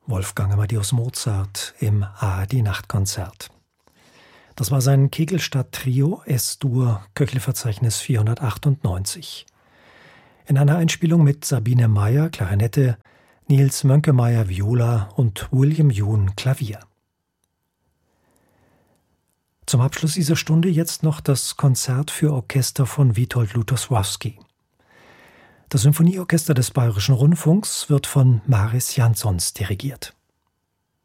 Wolfgang Amadeus Mozart im ARD-Nachtkonzert. Das war sein Kegelstadt-Trio S-Dur, Köchle-Verzeichnis 498. In einer Einspielung mit Sabine Meyer, Klarinette, Nils Mönkemeyer, Viola und William Yoon, Klavier. Zum Abschluss dieser Stunde jetzt noch das Konzert für Orchester von Witold Lutosławski. Das Symphonieorchester des Bayerischen Rundfunks wird von Maris Jansons dirigiert.